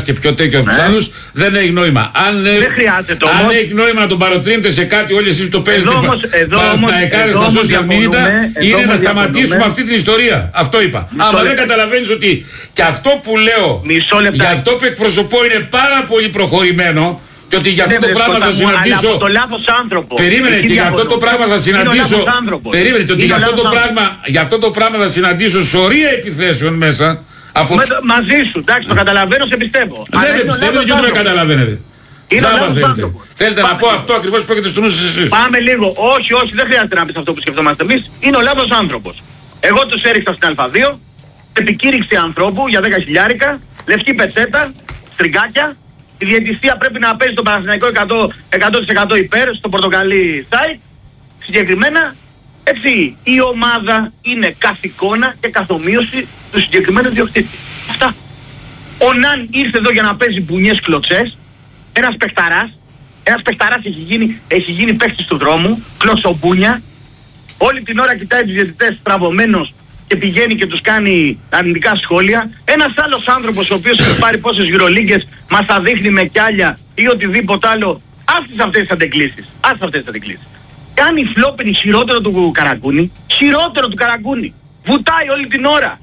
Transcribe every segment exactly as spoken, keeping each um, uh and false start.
και πιο τέτοιο από τους άλλους, δεν έχει νόημα. Αν, δεν χρειάζεται αν όμως. έχει νόημα να τον παροτρύνετε σε κάτι όλοι εσείς το παίζετε Παναθηναϊκάρες στα social media, είναι να σταματήσουμε αυτή την ιστορία. Αυτό είπα. Άμα δεν καταλαβαίνεις ότι και αυτό που λέω, για αυτό που εκπροσωπώ είναι πάρα πολύ προχωρημένο, και ότι για αυτό το πράγμα θα συναντήσω. Από το λάθος άνθρωπο. Περίμενε, και για αυτό το πράγμα θα συναντήσω. Περίμενε, και ότι για αυτό το πράγμα, για αυτό το πράγμα θα συναντήσω σωρία επιθέσεων μέσα. Από... Με, μαζί σου, εντάξει, το καταλαβαίνω, σε πιστεύω. Δεν με πιστεύετε και δεν με καταλαβαίνετε. Τζάμπα θέλετε. Θέλετε να πω αυτό ακριβώς που έχετε στο νου σας εσείς. Πάμε λίγο. Όχι, όχι, δεν χρειάζεται να πεις αυτό που σκεφτόμαστε εμείς. Είναι ο λάθος άνθρωπος. Εγώ τους έριξα στην Α2, επικήρυξη ανθρώπου για δέκα χιλιάρικα, λευκή πετσέτα, στριγκάκια. Η διαιτησία πρέπει να παίζει τον Παναθηναϊκό εκατό τοις εκατό υπέρ στο πορτοκαλί site. Συγκεκριμένα, έτσι, η ομάδα είναι καθηκόνα και καθομοίωση του συγκεκριμένου διοκτήτη. Αυτά. Ο Ναν ήρθε εδώ για να παίζει μπουνιές κλωτσές. Ένας παιχταράς. Ένας παιχταράς έχει γίνει, έχει γίνει παίχτης του δρόμου. Κλωτσομπούνια. Όλη την ώρα κοιτάει τους διαιτητές στραβωμένος και πηγαίνει και τους κάνει αρνητικά σχόλια. Ένας άλλος άνθρωπος ο οποίος έχει πάρει πόσες γυρολίγκες μας τα δείχνει με κιάλια ή οτιδήποτε άλλο. Άφησε αυτές τις αντεγκλήσεις. Άφησε αυτές τις αντεγκλήσεις. Κάνει φλόπινι χειρότερο του Καραγκούνη. Χειρότερο του Καραγκούνη. Βουτάει όλη την ώρα.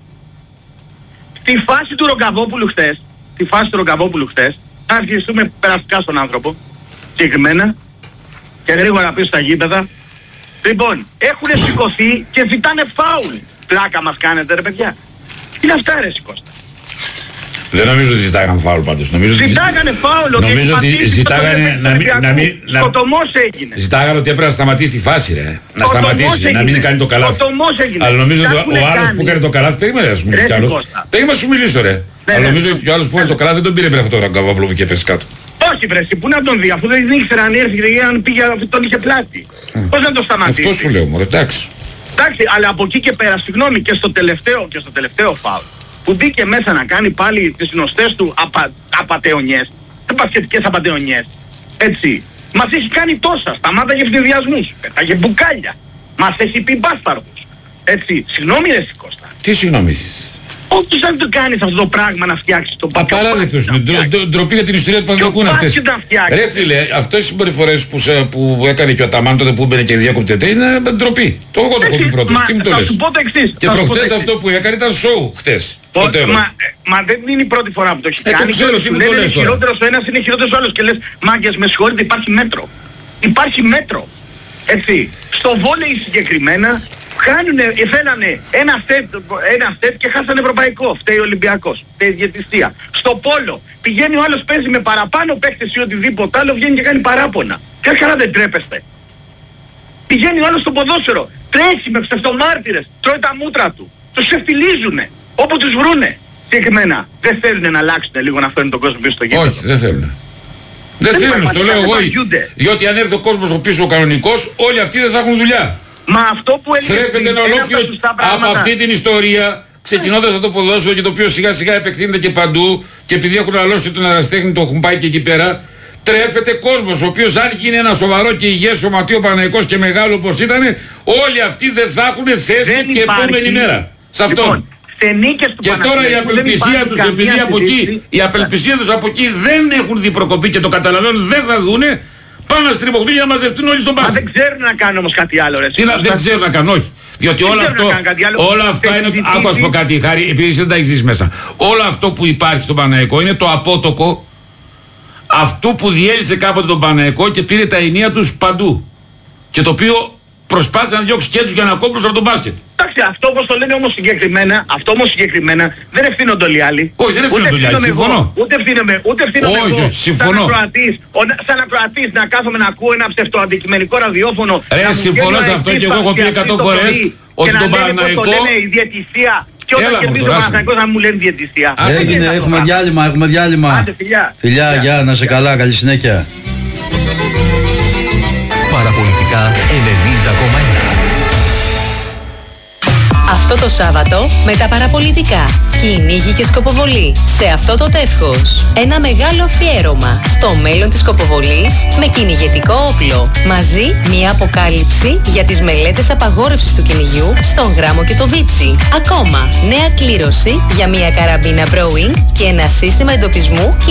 Στη φάση του Ρογκαβόπουλου χθες, στη φάση του Ρογκαβόπουλου χθες, να αρχιστούμε περαστικά στον άνθρωπο, συγκεκριμένα, και γρήγορα πίσω στα γήπεδα. Λοιπόν, έχουν σηκωθεί και ζητάνε φάουλ. Πλάκα μας κάνετε ρε παιδιά. Τι είναι αυτά ρε Κώστα. Δεν νομίζω ότι ζητάγανε φάουλ πάντως. Νομίζω ότι ζητάγανε φάουλ. Νομίζω ότι ζητάγανε να μην... Να μην σκοτωμός έγινε. Ζητάγανε ότι έπρεπε να σταματήσει τη φάση ρε. Να σταματήσει, να μην κάνει το καλάθι. Σκοτωμός έγινε. Αλλά νομίζω ότι ο άλλος που έκανε το καλάθι, περίμενε να σου μιλήσει κι άλλος. Περίμενε να σου μιλήσω ρε. Αλλά νομίζω ότι ο άλλος που έκανε το καλάθι δεν τον πήρε πριν αυτό το Ρογκαβόπουλο και έπεσε κάτω. Όχι βρε, πού να τον δει, αφού δεν ήξερα αν έρθει και αν πήγε, τον είχε πλάτη. Πώς να το σταματήσει. Αυτό σου λέω μωρέ, εντάξει. Εντάξει, αλλά από εκεί και πέρα, συγγνώμη, και στο τελευταίο, και στο τελευταίο φάουλ, που μπήκε μέσα να κάνει πάλι τις γνωστές του απα, απατεωνιές, μπασκετικές απατεωνιές, έτσι, μας έχει κάνει τόσα, σταμάταγε ευνηδιασμούς, πέταγε μπουκάλια, μας έχει πει μπάσταρδους, έτσι, συγγνώμη ρε Κώστα. Τι συγγνώμη. Όντως αν το κάνεις αυτό το πράγμα να φτιάξεις το πακέτο. Απαράδεκτος είναι. Ντροπή για την ιστορία του Παναθηναϊκού αυτές. Ρε φίλε, αυτές οι συμπεριφορές που, που έκανε και ο Αταμάν τότε που έμπαινε και διάκοπτε είναι ντροπή. Το εγώ το έχω πει πρώτος. Τι μου το λες. Θα σου πω το εξής. Και προχτές αυτό που έκανε ήταν σοου χτες. Στο τέλος. Μα, μα δεν είναι η πρώτη φορά που το έχει ε, κάνει. Το ξέρω, τι μου το λες τώρα. Χειρότερος ο ένας είναι χειρότερος ο άλλος και λες μάγκες με συγχωρείτε υπάρχει μέτρο. Υπάρχει μέτρο. Έτσι. Στο βόλεϊ συγκεκριμένα Χάνουνε, θέλανε ένα σετ, ένα σετ και χάσανε ευρωπαϊκό. Φταίει ο Ολυμπιακός, φταίει η διαιτησία. Στο πόλο πηγαίνει ο άλλος, παίζει με παραπάνω παίχτες ή οτιδήποτε άλλο, βγαίνει και κάνει παράπονα. Ποια χαρά δεν τρέπεστε. Πηγαίνει ο άλλος στο ποδόσφαιρο, τρέχει με ψευτομάρτυρες, τρώει τα μούτρα του. Τους ξεφτιλίζουνε, όπου τους βρούνε. Συγκεκριμένα, δεν θέλουν να αλλάξουν λίγο να φέρουν τον κόσμο πίσω στο γήπεδο. Όχι, δεν θέλουν. Δεν, δεν θέλουν, το λέω εγώ. Διότι αν έρθει ο κόσμος ο πίσω ο κανονικός, όλοι αυτοί δεν θα έχουν δουλειά. Μα αυτό που έλεγε στρέφεται ένα ολόκληρο από αυτή την ιστορία, ξεκινώντας από το ποδόσφαιρο και το οποίο σιγά σιγά επεκτείνεται και παντού και επειδή έχουν αλώσει τον ερασιτέχνη το έχουν πάει και εκεί πέρα, τρέφεται κόσμος ο οποίος αν γίνει ένα σοβαρό και υγιές σωματείο Παναθηναϊκός και μεγάλο όπως ήταν, όλοι αυτοί δεν θα έχουν θέση δεν και υπάρχει. Επόμενη μέρα. Σε αυτόν. Λοιπόν, και τώρα η απελπισία τους, επειδή από εκεί, η απελπισία τους από εκεί δεν έχουν δει προκοπή και το καταλαβαίνουν, δεν θα δούνε. Πάνε να στριμωχτούν για να μαζευτούν όλοι στον μπάσκετ. Μα δεν ξέρουν να κάνουν όμως κάτι άλλο ρε. Τι να, δεν ξέρουν να κάνουν, όχι. Διότι όλα αυτό, όλα αυτά είναι, άκου να σου πω κάτι Χάρη, επειδή εσύ δεν τα έχεις ζήσει μέσα. Όλο αυτό που υπάρχει στον Παναθηναϊκό είναι το απότοκο αυτού που διέλυσε κάποτε τον Παναθηναϊκό και πήρε τα ενία τους παντού. Και το οποίο προσπάθησε να διώξει και τους για να κόψουν από τον μπάσκετ. Εντάξει, αυτό όπως το λένε όμως συγκεκριμένα, αυτό όμως συγκεκριμένα δεν ευθύνονται όλοι οι άλλοι. Όχι, δεν ευθύνονται όλοι οι άλλοι, συμφωνώ. Ούτε ευθύνομαι, ούτε ευθύνομαι όχι, εγώ, συμφωνώ. Σαν ακροατής, σαν ακροατής να κάθομαι να ακούω ένα ψευτοαντικειμενικό ραδιόφωνο. Ρε, συμφωνώ σε αυτό και εγώ έχω πει εκατό φορές ότι τον Παναθηναϊκό... Και να λένε η διαιτησία και όταν κερδίζει ο Παναθηναϊκός να μου λένε διαιτησία. Έγινε, έχουμε διάλειμμα, έχουμε διάλειμμα. Άντε φιλιά. Φιλιά, γεια, να σε καλά, καλή συνέχεια. Παραπολιτικά ενενήντα κόμμα ένα. Αυτό το Σάββατο με τα παραπολιτικά. Κυνήγι και σκοποβολή. Σε αυτό το τεύχος. Ένα μεγάλο αφιέρωμα στο μέλλον της σκοποβολής με κυνηγετικό όπλο. Μαζί μια αποκάλυψη για τις μελέτες απαγόρευσης του κυνηγιού στον Γράμμο και το Βίτσι. Ακόμα νέα κλήρωση για μια καραμπίνα Browing και ένα σύστημα εντοπισμού